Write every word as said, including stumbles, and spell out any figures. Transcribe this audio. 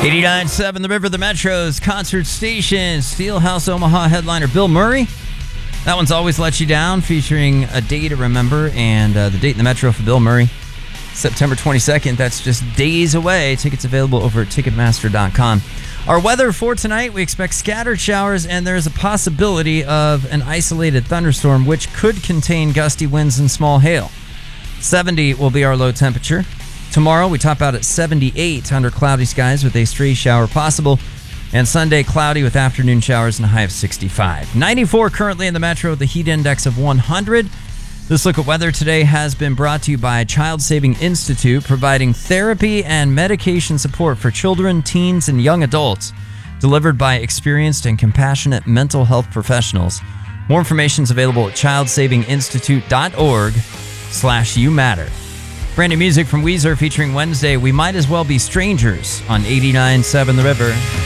eighty-nine point seven The River, the Metro's concert station. Steelhouse Omaha headliner Bill Murray. That one's Always Let You Down, featuring A Day to Remember. And uh, the date in the Metro for Bill Murray, September twenty-second. That's just days away. Tickets available over at Ticketmaster dot com. Our weather for tonight, we expect scattered showers, and there is a possibility of an isolated thunderstorm, which could contain gusty winds and small hail. seventy will be our low temperature. Tomorrow, we top out at seventy-eight under cloudy skies with a stray shower possible. And Sunday, cloudy with afternoon showers and a high of sixty-five. ninety-four currently in the Metro with a heat index of one hundred. This look at weather today has been brought to you by Child Saving Institute, providing therapy and medication support for children, teens, and young adults, delivered by experienced and compassionate mental health professionals. More information is available at child saving institute dot org slash you matter. Brand new music from Weezer featuring Wednesday, We Might As Well Be Strangers on eighty-nine point seven The River.